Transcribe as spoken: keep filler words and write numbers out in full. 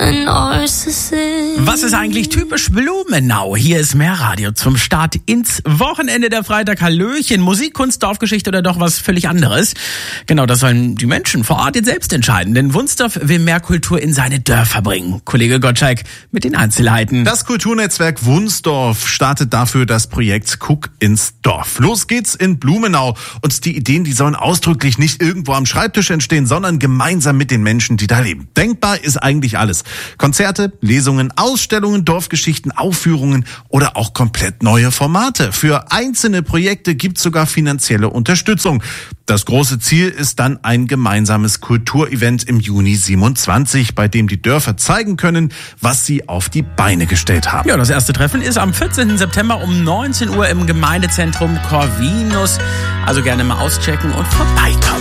Was ist eigentlich typisch Blumenau? Hier ist mehr Radio zum Start ins Wochenende. Der Freitag. Hallöchen. Musik, Kunst, Dorfgeschichte oder doch was völlig anderes? Genau, das sollen die Menschen vor Ort jetzt selbst entscheiden. Denn Wunsdorf will mehr Kultur in seine Dörfer bringen. Kollege Gottschalk mit den Einzelheiten. Das Kulturnetzwerk Wunsdorf startet dafür das Projekt Guck ins Dorf. Los geht's in Blumenau. Und die Ideen, die sollen ausdrücklich nicht irgendwo am Schreibtisch entstehen, sondern gemeinsam mit den Menschen, die da leben. Denkbar ist eigentlich alles. Konzerte, Lesungen, Ausstellungen, Dorfgeschichten, Aufführungen oder auch komplett neue Formate. Für einzelne Projekte gibt's sogar finanzielle Unterstützung. Das große Ziel ist dann ein gemeinsames Kulturevent im Juni siebenundzwanzig, bei dem die Dörfer zeigen können, was sie auf die Beine gestellt haben. Ja, das erste Treffen ist am vierzehnten September um neunzehn Uhr im Gemeindezentrum Corvinus. Also gerne mal auschecken und vorbeikommen.